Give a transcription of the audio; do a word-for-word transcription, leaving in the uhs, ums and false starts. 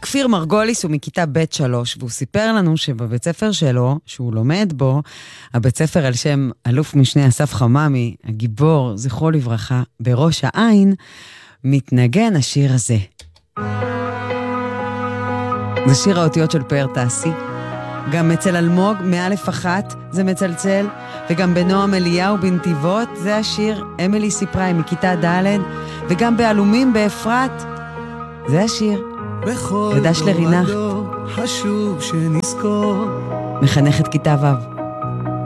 כפיר מרגוליס הוא מכיתה ב' שלוש, והוא סיפר לנו שבבית ספר שלו, שהוא לומד בו, הבית ספר על שם אלוף משנה אסף חממי, הגיבור, זכרו לברכה, בראש העין, מתנגן השיר הזה. זה שיר האותיות של פאר תעשי. גם אצל אלמוג, מאלף אחת, זה מצלצל, וגם בנועם אליהו בנתיבות, זה השיר, אמילי סיפרה מכיתה ד', וגם באלומים באפרת, זה השיר. ודש לרינך, חשוב שנזכור, מחנכת כיתה ו'.